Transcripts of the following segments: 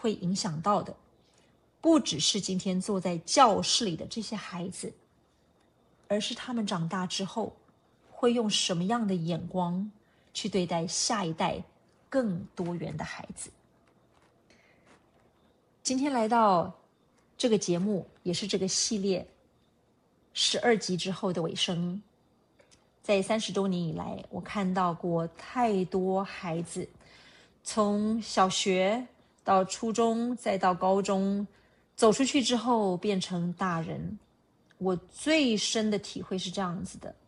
会影响到的，不只是今天坐在教室里的这些孩子，而是他们长大之后会用什么样的眼光去对待下一代更多元的孩子。今天来到这个节目，也是这个系列12集之后的尾声。在30多年以来，我看到过太多孩子从小学到初中再到高中走出去之后变成大人。我最深的体会是这样子的，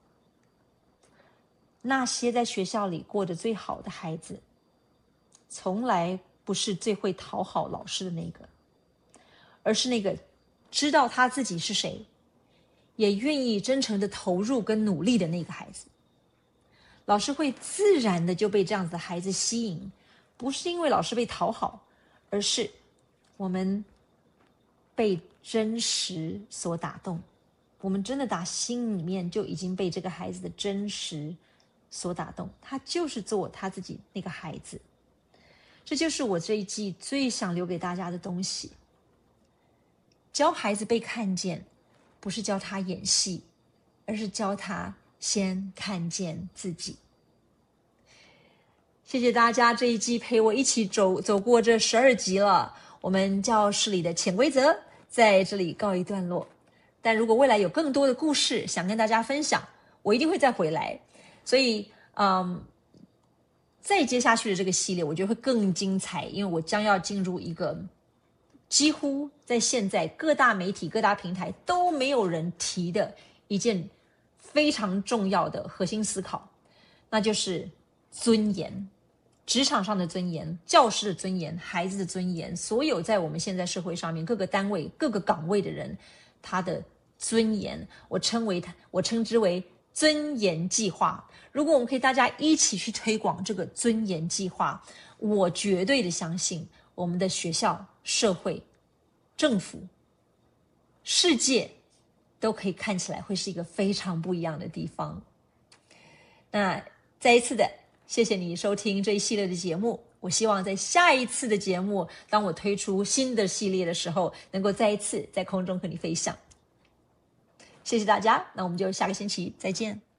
那些在学校里过得最好的孩子，从来不是最会讨好老师的那个，而是那个知道他自己是谁，也愿意真诚的投入跟努力的那个孩子。老师会自然的就被这样子的孩子吸引，不是因为老师被讨好，而是我们被真实所打动。我们真的打心里面就已经被这个孩子的真实所打动，他就是做他自己那个孩子。这就是我这一季最想留给大家的东西。教孩子被看见，不是教他演戏，而是教他先看见自己。谢谢大家这一季陪我一起走过这12集了。我们教室里的潜规则在这里告一段落。但如果未来有更多的故事想跟大家分享，我一定会再回来。所以再接下去的这个系列我觉得会更精彩，因为我将要进入一个几乎在现在各大媒体各大平台都没有人提的一件非常重要的核心思考，那就是尊严。职场上的尊严，教师的尊严，孩子的尊严，所有在我们现在社会上面各个单位各个岗位的人，他的尊严，我称之为尊严计划。如果我们可以大家一起去推广这个尊严计划，我绝对的相信我们的学校、社会、政府、世界都可以看起来会是一个非常不一样的地方。那再一次的谢谢你收听这一系列的节目，我希望在下一次的节目，当我推出新的系列的时候，能够再一次在空中和你飞翔。谢谢大家，那我们就下个星期再见。